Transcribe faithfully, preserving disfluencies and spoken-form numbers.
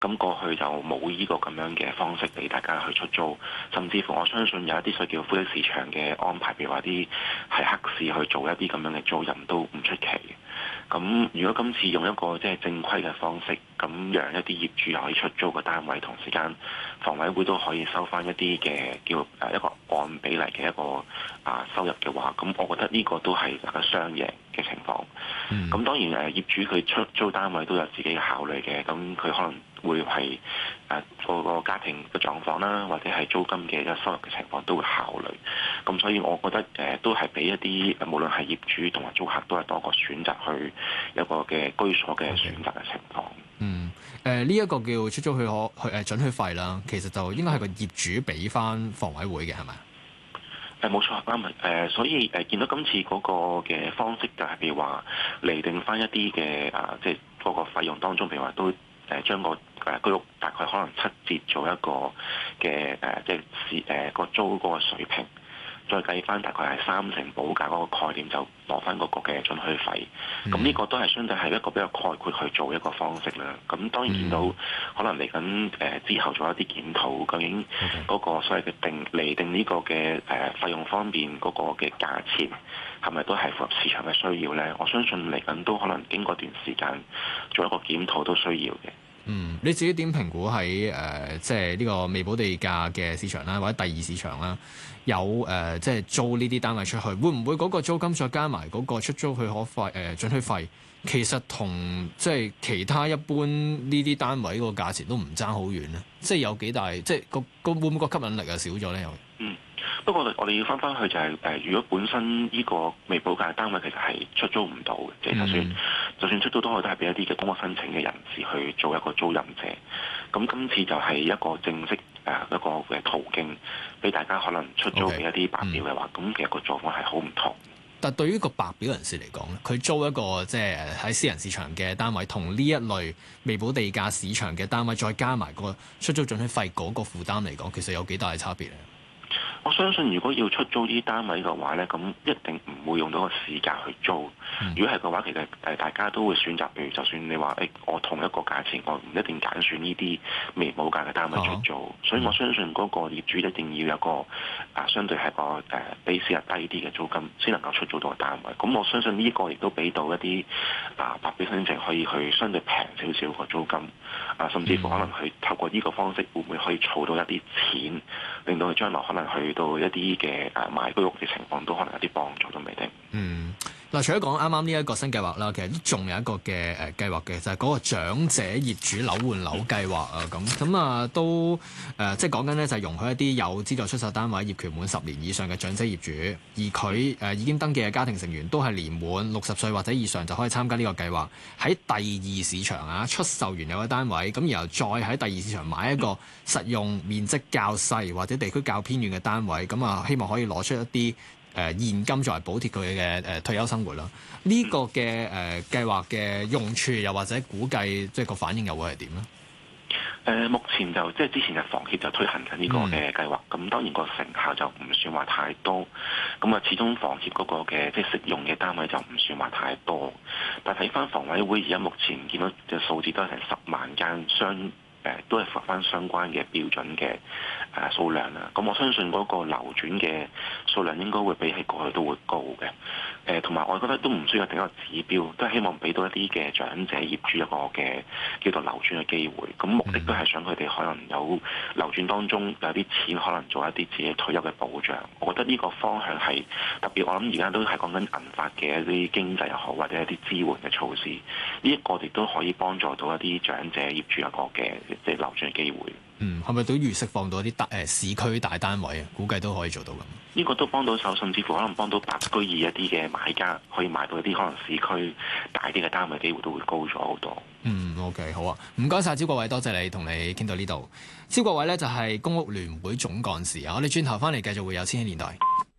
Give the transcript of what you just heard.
咁過去就冇呢個咁樣嘅方式俾大家去出租，甚至乎我相信有一啲所謂叫灰色市場嘅安排，譬如話啲喺黑市去做一啲咁樣嘅租賃都唔出奇嘅。咁如果今次用一個即係正規嘅方式，咁讓一啲業主可以出租個單位，同時間房委會都可以收翻一啲嘅叫誒一個按比例嘅一個啊收入嘅話，咁我覺得呢個都係一個雙贏嘅情況。咁、嗯、當然誒業主佢出租單位都有自己嘅考慮嘅，咁佢可能會係誒個個家庭嘅狀況啦，或者係租金嘅一個收入嘅情況都會考慮。咁所以我覺得誒、呃、都係俾一啲無論係業主同埋租客都係多個選擇去一個嘅居所嘅選擇嘅情況。 嗯，誒呢一個叫出租許可去誒準許費啦，其實就應該係個業主俾翻房委會嘅係咪？ 誒冇錯啱啊！誒所以誒見到今次嗰個嘅方式就係譬如話釐定翻一啲嘅啊，即係嗰個費用當中，譬如話都誒將個誒居屋大概可能七折做一個嘅誒即係市誒個租嗰個水平。再計翻大概係三成補價嗰個概念，就攞翻嗰個嘅準許費。咁呢、嗯、個都係相對係一個比較概括去做一個方式啦。咁當然見到、嗯、可能嚟緊誒之後做一啲檢討，究竟嗰個所謂嘅定釐定呢個嘅誒費用方面嗰個嘅價錢係咪都係符合市場嘅需要咧？我相信嚟緊都可能經過一段時間做一個檢討都需要嘅。 嗯，你自己點評估喺誒即係呢個未補地價嘅市場啦，或者第二市場啦，有誒即係租呢啲單位出去，會唔會嗰個租金再加埋嗰個出租許可費誒、呃、準許費，其實同即係其他一般呢啲單位個價錢都唔爭好遠咧？即係有幾大，即係個個會唔會個吸引力啊少咗咧？又嗯。不過我哋要翻翻去就係、是、誒，如果本身呢個未補價嘅單位其實係出租唔到嘅，即係、mm. 就算就算出租都可以都係俾一啲嘅公屋申請嘅人士去做一個租賃者。咁今次就係一個正式誒一個嘅途徑，俾大家可能出租俾一啲白表嘅話，咁、okay. mm. 其實個狀況係好唔同。但對於個白表人士嚟講咧，佢租一個即係喺私人市場嘅單位，同呢一類未補地價市場嘅單位，再加埋個出租準許費嗰個負擔嚟講，其實有幾大嘅差別咧？ 我相信如果要出租呢啲單位嘅話咧，咁一定唔會用到個市價去租。嗯、如果係嘅話，其實誒大家都會選擇，譬如就算你話誒、欸、我同一個價錢，我唔一定揀選呢啲未補價嘅單位出租。哦、所以我相信嗰個業主一定要有一個啊相對係個誒比市價低啲嘅租金，先能夠出租到個單位。咁我相信呢個亦都俾到一啲啊白表申請可以去相對平少少個租金啊，甚至乎可能去透過呢個方式，會唔會可以儲到一啲錢，令到佢將來可能去到一啲嘅誒買居屋嘅情況都可能有啲幫助都未定。 嗯，嗱，除咗講啱啱呢一個新計劃啦，其實都仲有一個嘅誒計劃嘅，就係、是、嗰個長者業主樓換樓計劃啊，咁咁啊都誒、呃、即係講緊咧，就係容許一啲有資助出售單位業權滿十年以上嘅長者業主，而佢誒、呃、已經登記嘅家庭成員都係年滿六十歲或者以上就可以參加呢個計劃，喺第二市場啊出售原有嘅單位，咁然後再喺第二市場買一個實用面積較細或者地區較偏遠嘅單位，咁啊希望可以攞出一啲誒、呃、現金作為補貼佢嘅誒退休生活啦，呢、這個嘅誒、呃、計劃嘅用處又或者估計即係個反應又會係點咧？誒、 呃、目前就即係之前嘅房協就推行緊呢個嘅計劃，咁、嗯、當然個成效就唔算話太多，咁啊始終房協嗰個嘅即係適用嘅單位就唔算話太多，但睇翻房委會而家目前見到嘅數字都係成十萬間相誒、呃、都係符合翻相關嘅標準嘅誒數量啦，咁我相信嗰個流轉嘅數量應該會比起過去都會高嘅。誒同埋我覺得都唔需要定一個指標，都係希望俾到一啲嘅長者業主一個嘅叫做流轉嘅機會。咁目的都係想佢哋可能有流轉當中有啲錢，可能做一啲自己退休嘅保障。我覺得呢個方向係特別，我諗而家都係講緊銀髮嘅一啲經濟又好，或者一啲支援嘅措施。呢、這、一個亦都可以幫助到一啲長者業主一個嘅即係流轉嘅機會。 嗯，係咪都預釋放到一啲大誒市區大單位啊？估計都可以做到咁。 呢個都幫到手，甚至乎可能幫到白居易一啲嘅買家，可以買到一啲可能市區大啲嘅單位，機會都會高咗好多。 嗯 ，OK， 好啊，唔該晒，招國偉，多謝你同你傾到呢度。招國偉咧就係公屋聯會總幹事啊，我哋轉頭翻嚟繼續會有千禧年代。